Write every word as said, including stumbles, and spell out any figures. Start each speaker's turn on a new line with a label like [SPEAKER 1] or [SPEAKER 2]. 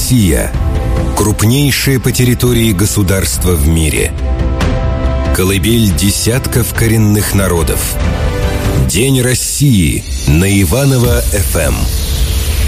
[SPEAKER 1] Россия – крупнейшее по территории государство в мире. Колыбель десятков коренных народов. День России на Иваново эф эм.